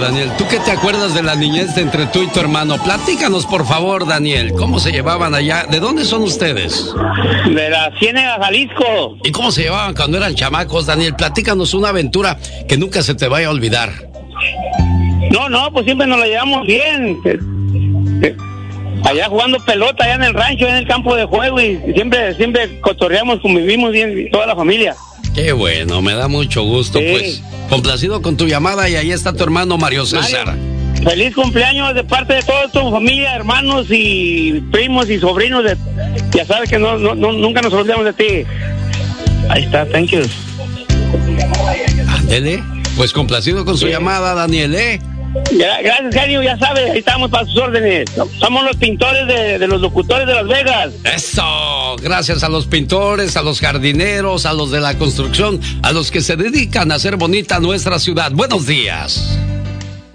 Daniel. ¿Tú qué te acuerdas de la niñez entre tú y tu hermano? Platícanos, por favor, Daniel. ¿Cómo se llevaban allá? ¿De dónde son ustedes? De la Ciénega, Jalisco. ¿Y cómo se llevaban cuando eran chamacos, Daniel? Platícanos una aventura que nunca se te vaya a olvidar. No, pues siempre nos la llevamos bien. Allá jugando pelota, allá en el rancho, en el campo de juego, y siempre cotorreamos, convivimos bien, toda la familia. Qué bueno, me da mucho gusto, sí. Pues, complacido con tu llamada, y ahí está tu hermano Mario César. Mario, feliz cumpleaños de parte de toda tu familia, hermanos y primos y sobrinos. Ya sabes que nunca nos olvidamos de ti. Ahí está, thank you. Ándele, pues complacido con su llamada, Daniel, Gracias, genio, ya sabes, ahí estamos para sus órdenes. Somos los pintores de los locutores de Las Vegas. Eso, gracias a los pintores, a los jardineros, a los de la construcción, a los que se dedican a hacer bonita nuestra ciudad. Buenos días.